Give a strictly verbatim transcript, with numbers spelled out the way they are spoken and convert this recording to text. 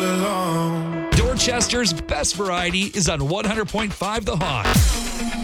alone. Dorchester's best variety is on one hundred point five The Hawk.